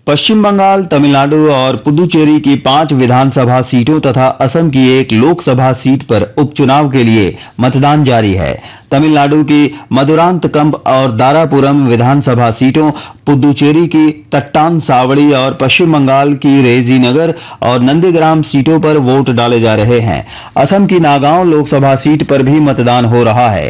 पश्चिम बंगाल, तमिलनाडु और पुदुचेरी की 5 विधानसभा सीटों तथा असम की एक लोकसभा सीट पर उपचुनाव के लिए मतदान जारी है। तमिलनाडु की मदुरांतकम और दारापुरम विधानसभा सीटों, पुदुचेरी की तट्टान सावड़ी और पश्चिम बंगाल की रेजीनगर और नंदीग्राम सीटों पर वोट डाले जा रहे हैं। असम की नागांव लोकसभा सीट पर भी मतदान हो रहा है।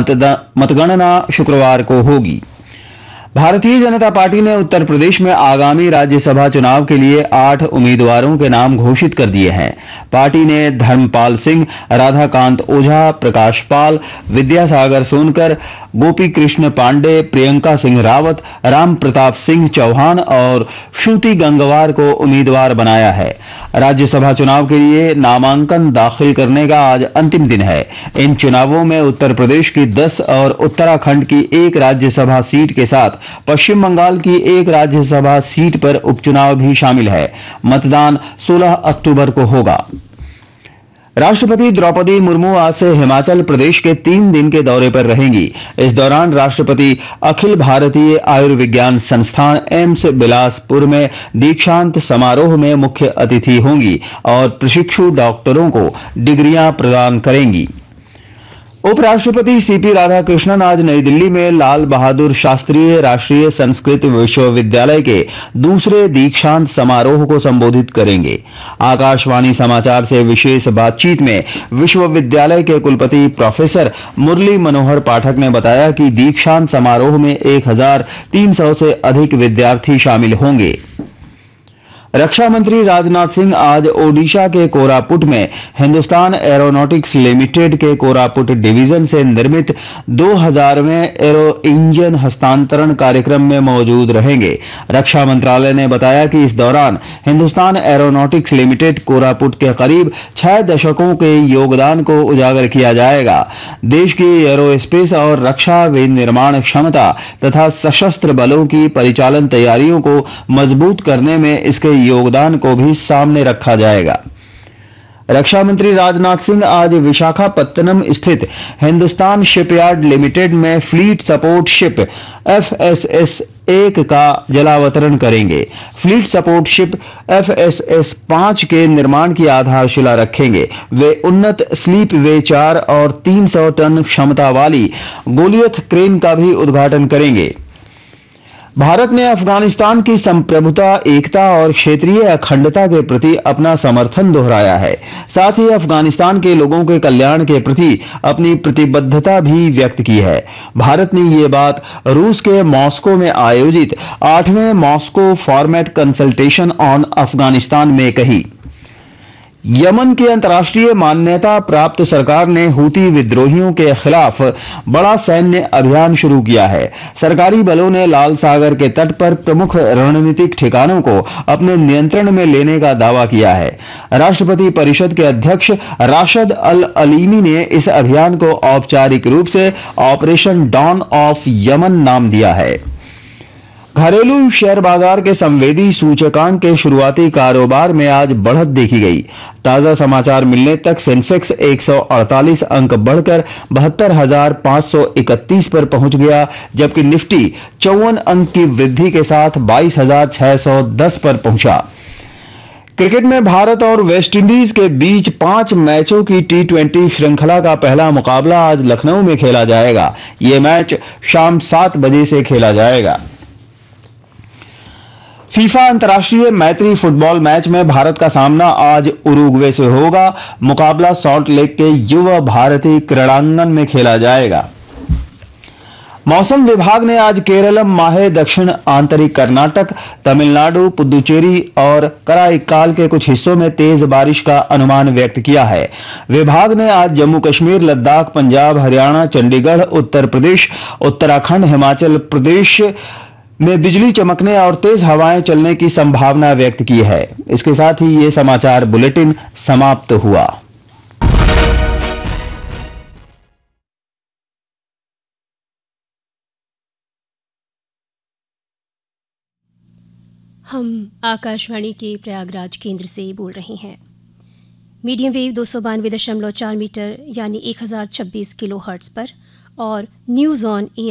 मतगणना शुक्रवार को होगी। भारतीय जनता पार्टी ने उत्तर प्रदेश में आगामी राज्यसभा चुनाव के लिए 8 उम्मीदवारों के नाम घोषित कर दिए हैं। पार्टी ने धर्मपाल सिंह, राधाकांत ओझा, प्रकाश पाल, विद्यासागर सोनकर, गोपी कृष्ण पांडे, प्रियंका सिंह रावत, राम प्रताप सिंह चौहान और श्रुति गंगवार को उम्मीदवार बनाया है। राज्यसभा चुनाव के लिए नामांकन दाखिल करने का आज अंतिम दिन है। इन चुनावों में उत्तर प्रदेश की 10 और उत्तराखंड की 1 राज्यसभा सीट के साथ पश्चिम बंगाल की 1 राज्यसभा सीट पर उपचुनाव भी शामिल है। मतदान 16 अक्टूबर को होगा। राष्ट्रपति द्रौपदी मुर्मू आज से हिमाचल प्रदेश के 3 दिन के दौरे पर रहेंगी। इस दौरान राष्ट्रपति अखिल भारतीय आयुर्विज्ञान संस्थान एम्स बिलासपुर में दीक्षांत समारोह में मुख्य अतिथि होंगी और प्रशिक्षु डॉक्टरों को डिग्रियां प्रदान करेंगी। उपराष्ट्रपति सीपी राधाकृष्णन आज नई दिल्ली में लाल बहादुर शास्त्री राष्ट्रीय संस्कृत विश्वविद्यालय के दूसरे दीक्षांत समारोह को संबोधित करेंगे। आकाशवाणी समाचार से विशेष बातचीत में विश्वविद्यालय के कुलपति प्रोफेसर मुरली मनोहर पाठक ने बताया कि दीक्षांत समारोह में 1300 से अधिक विद्यार्थी शामिल होंगे। रक्षा मंत्री राजनाथ सिंह आज ओडिशा के कोरापुट में हिंदुस्तान एरोनॉटिक्स लिमिटेड के कोरापुट डिवीजन से निर्मित 2000वें एरो इंजन हस्तांतरण कार्यक्रम में मौजूद रहेंगे। रक्षा मंत्रालय ने बताया कि इस दौरान हिंदुस्तान एरोनॉटिक्स लिमिटेड कोरापुट के करीब 6 दशकों के योगदान को उजागर किया जाएगा। देश की एरोस्पेस और रक्षा विनिर्माण क्षमता तथा सशस्त्र बलों की परिचालन तैयारियों को मजबूत करने में इसके योगदान को भी सामने रखा जाएगा। रक्षा मंत्री राजनाथ सिंह आज विशाखापत्तनम स्थित हिंदुस्तान शिपयार्ड लिमिटेड में फ्लीट सपोर्ट शिप FSS 1 का जलावतरण करेंगे। फ्लीट सपोर्ट शिप FSS 5 के निर्माण की आधारशिला रखेंगे। वे उन्नत स्लीप वे 4 और 300 टन क्षमता वाली गोलियत क्रेन का भी उद्घाटन करेंगे। भारत ने अफगानिस्तान की संप्रभुता, एकता और क्षेत्रीय अखंडता के प्रति अपना समर्थन दोहराया है। साथ ही अफगानिस्तान के लोगों के कल्याण के प्रति अपनी प्रतिबद्धता भी व्यक्त की है। भारत ने ये बात रूस के मॉस्को में आयोजित 8वें Moscow format consultation on Afghanistan में कही। यमन की अंतर्राष्ट्रीय मान्यता प्राप्त सरकार ने हूती विद्रोहियों के खिलाफ बड़ा सैन्य अभियान शुरू किया है। सरकारी बलों ने लाल सागर के तट पर प्रमुख रणनीतिक ठिकानों को अपने नियंत्रण में लेने का दावा किया है। राष्ट्रपति परिषद के अध्यक्ष राशद अल अलीमी ने इस अभियान को औपचारिक रूप से ऑपरेशन डॉन ऑफ यमन नाम दिया है। घरेलू शेयर बाजार के संवेदी सूचकांक के शुरुआती कारोबार में आज बढ़त देखी गई। ताजा समाचार मिलने तक सेंसेक्स 148 अंक बढ़कर 72,531 पर पहुंच गया, जबकि निफ्टी 54 अंक की वृद्धि के साथ 22,610 पर पहुंचा। क्रिकेट में भारत और वेस्टइंडीज के बीच 5 मैचों की T20 श्रृंखला का पहला मुकाबला आज लखनऊ में खेला जाएगा। ये मैच शाम 7 बजे से खेला जाएगा। फीफा अंतर्राष्ट्रीय मैत्री फुटबॉल मैच में भारत का सामना आज उरुग्वे से होगा। मुकाबला सॉल्ट लेक के युवा भारती क्रीड़ांगन में खेला जाएगा। मौसम विभाग ने आज केरलम, माहे, दक्षिण आंतरिक कर्नाटक, तमिलनाडु, पुदुचेरी और कराईकाल के कुछ हिस्सों में तेज बारिश का अनुमान व्यक्त किया है। विभाग ने आज जम्मू कश्मीर, लद्दाख, पंजाब, हरियाणा, चंडीगढ़, उत्तर प्रदेश, उत्तराखंड, हिमाचल प्रदेश में बिजली चमकने और तेज हवाएं चलने की संभावना व्यक्त की है। इसके साथ ही ये समाचार बुलेटिन समाप्त हुआ। हम आकाशवाणी के प्रयागराज केंद्र से बोल रहे हैं। मीडियम वेव 292.4 मीटर यानी 1026 किलो हर्ट्ज पर और न्यूज़ ऑन